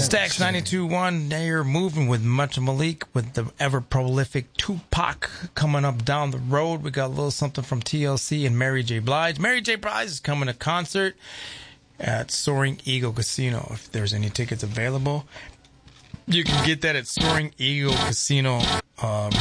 Stacks 92.1, they're moving with Much Malik with the ever-prolific Tupac coming up down the road. We got a little something from TLC and Mary J. Blige. Mary J. Blige is coming to concert at Soaring Eagle Casino. If there's any tickets available, you can get that at Soaring Eagle Casino